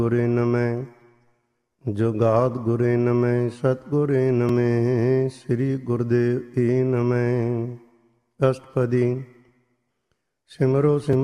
ਗੁਰੇ ਨਮੈ ਜੁਗਾਦ ਗੁਰੇ ਨਮੈ ਸਤਿਗੁਰੇ ਨਮੈ ਸ੍ਰੀ ਗੁਰਦੇਵ ਈ ਨਮੈ। ਅਸ਼ਟਪਦੀ। ਸਿਮਰੋ ਸਿਮਰੋ